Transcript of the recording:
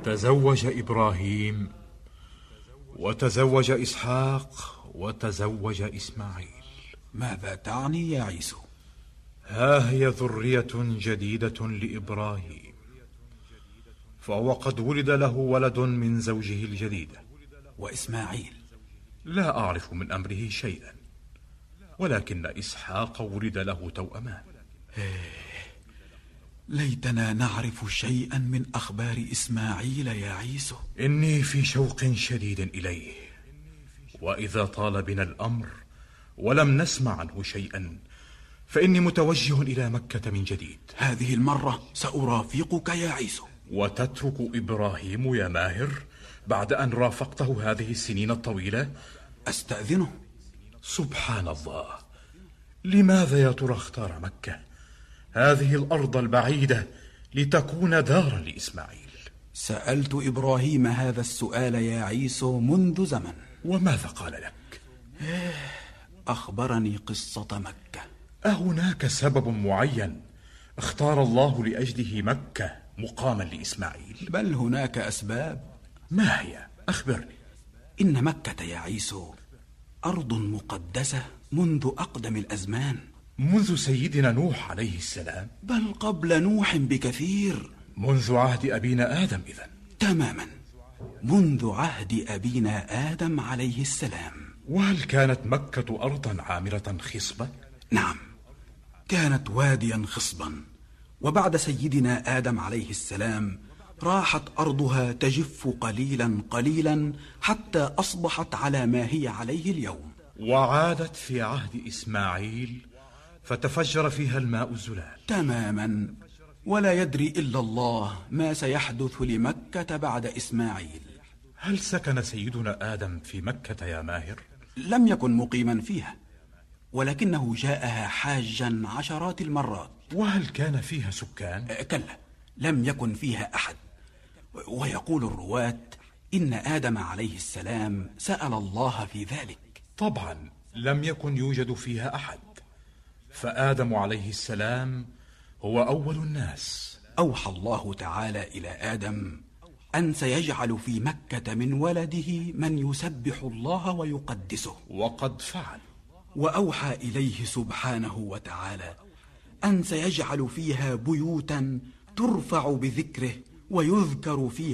تزوج إبراهيم وتزوج إسحاق وتزوج إسماعيل. ماذا تعني يا عيسو؟ ها هي ذرية جديدة لإبراهيم، فهو قد ولد له ولد من زوجه الجديدة. وإسماعيل؟ لا أعرف من أمره شيئا، ولكن إسحاق ولد له توأمان. ليتنا نعرف شيئا من أخبار إسماعيل يا عيسو. إني في شوق شديد إليه، وإذا طال بنا الأمر ولم نسمع عنه شيئا فإني متوجه إلى مكة من جديد. هذه المرة سأرافقك يا عيسو. وتترك إبراهيم يا ماهر بعد أن رافقته هذه السنين الطويلة؟ أستأذنه. سبحان الله، لماذا يا ترى اختار مكة، هذه الأرض البعيدة، لتكون دارا لإسماعيل؟ سألت إبراهيم هذا السؤال يا عيسو منذ زمن. وماذا قال لك؟ أخبرني قصة مكة. أهناك سبب معين اختار الله لأجله مكة مقاما لإسماعيل؟ بل هناك أسباب. ما هي؟ أخبرني. إن مكة يا عيسو أرض مقدسة منذ أقدم الأزمان. منذ سيدنا نوح عليه السلام؟ بل قبل نوح بكثير. منذ عهد أبينا آدم إذن؟ تماما، منذ عهد أبينا آدم عليه السلام. وهل كانت مكة أرضا عامرة خصبة؟ نعم، كانت واديا خصبا، وبعد سيدنا آدم عليه السلام راحت أرضها تجف قليلا قليلا حتى أصبحت على ما هي عليه اليوم. وعادت في عهد إسماعيل فتفجر فيها الماء الزلال. تماما، ولا يدري إلا الله ما سيحدث لمكة بعد إسماعيل. هل سكن سيدنا آدم في مكة يا ماهر؟ لم يكن مقيما فيها، ولكنه جاءها حاجا عشرات المرات. وهل كان فيها سكان؟ كلا، لم يكن فيها أحد. ويقول الرواة إن آدم عليه السلام سأل الله في ذلك. طبعا لم يكن يوجد فيها أحد، فآدم عليه السلام هو أول الناس. أوحى الله تعالى إلى آدم أن سيجعل في مكة من ولده من يسبح الله ويقدسه، وقد فعل. وأوحى إليه سبحانه وتعالى أن سيجعل فيها بيوتا ترفع بذكره ويذكر فيها